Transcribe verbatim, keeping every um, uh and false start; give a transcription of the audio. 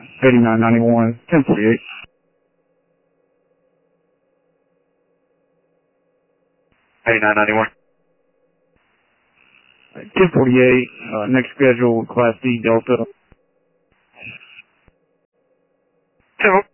eighty-nine ninety-one, ten forty-eight. eighty-nine ninety-one. ten forty-eight, uh, next schedule, Class D Delta. Two.